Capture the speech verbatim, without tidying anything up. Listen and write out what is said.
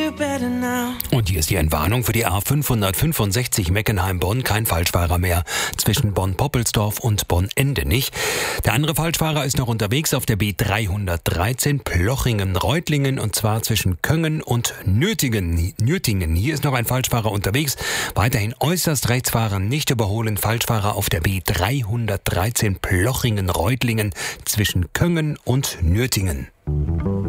Und hier ist die Entwarnung für die A fünfhundertfünfundsechzig Meckenheim-Bonn. Kein Falschfahrer mehr zwischen Bonn-Poppelsdorf und Bonn-Endenich. Der andere Falschfahrer ist noch unterwegs auf der B dreihundertdreizehn Plochingen-Reutlingen und zwar zwischen Köngen und Nötingen. Nötingen. Hier ist noch ein Falschfahrer unterwegs. Weiterhin äußerst rechts fahren, nicht überholen. Falschfahrer auf der B dreihundertdreizehn Plochingen-Reutlingen zwischen Köngen und Nötingen.